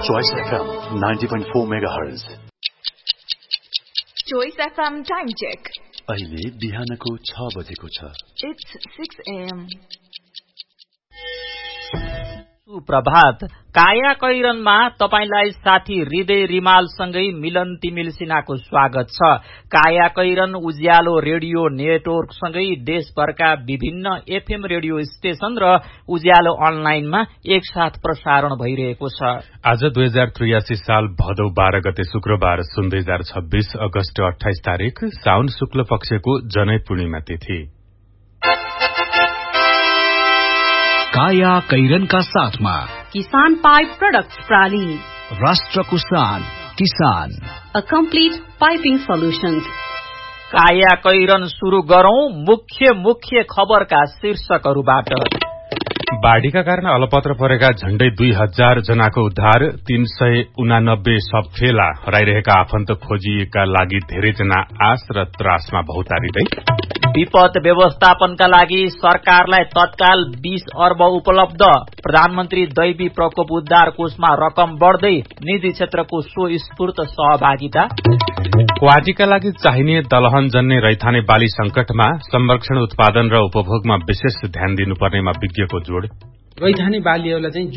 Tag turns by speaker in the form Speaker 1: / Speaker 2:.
Speaker 1: Choice FM 90.4 MHz.
Speaker 2: Choice FM time check.
Speaker 1: अहिले बिहानको 6 बजेको छ.
Speaker 2: It's 6 a.m.
Speaker 3: सुप्रभात. काया कैरनमा तपाईलाई साथी हृदय रिमालसँगै मिलन तिमिल सिन्हाको स्वागत छ. काया कैरन उज्यालो रेडियो नेटवर्कसँगै देशभरका विभिन्न एफएम रेडियो स्टेशन र उज्यालो अनलाइनमा एकसाथ प्रसारण भइरहेको छ.
Speaker 4: आज 2083 साल भदौ 12 गते शुक्रबार सन् 2026 अगस्त 28 तारिक साउन शुक्ल पक्षको जनै पूर्णिमा तिथि.
Speaker 5: काया कैरनका साथमा
Speaker 6: किसान पाइप प्रोडक्ट्स प्राली,
Speaker 5: राष्ट्रको शान किसान,
Speaker 6: अ कम्प्लिट पाइपिङ सोल्युशन्स.
Speaker 3: काया कैरन शुरू गरौं मुख्य खबरका शीर्षकहरूबाट.
Speaker 4: बाढ़ीका कारण अलपत्र परेका झण्डै 2000 जनाको उद्धार, 389 शव फेला हराइरहेका आफन्त खोजिएका लागि धेरैजना आश र त्रासमा भौतारिँदै.
Speaker 3: विपद व्यवस्थापनका लागि सरकारलाई तत्काल 20 अर्ब उपलब्ध, प्रधानमन्त्री दैवी प्रकोप उद्धार कोषमा रकम बढ्दै, निजी क्षेत्रको स्वस्फूर्त सहभागिता.
Speaker 4: क्वाटीका लागि चाहिने दलहन जन्य रैथाने बाली संकटमा, संरक्षण उत्पादन र उपभोगमा विशेष ध्यान दिनुपर्नेमा विज्ञको जोड.
Speaker 7: रैथाने बालीहरूलाई चाहिँ